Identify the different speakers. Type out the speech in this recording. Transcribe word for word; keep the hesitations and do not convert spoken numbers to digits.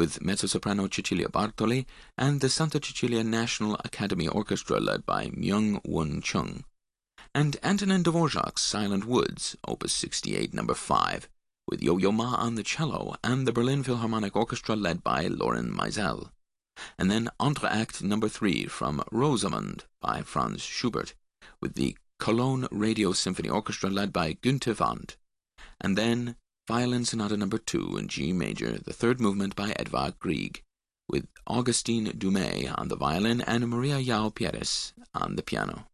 Speaker 1: with mezzo-soprano Cecilia Bartoli and the Santa Cecilia National Academy Orchestra led by Myung-Won Chung, and Antonin Dvorak's Silent Woods, Opus sixty-eight, number five, with Yo-Yo Ma on the cello and the Berlin Philharmonic Orchestra led by Lorin Meisel, and then Entr'acte number three from Rosamund by Franz Schubert, with the Cologne Radio Symphony Orchestra led by Günther Wandt, and then Violin Sonata number two in G major, the third movement by Edvard Grieg, with Augustine Dumay on the violin and Maria Yao Pieres on the piano.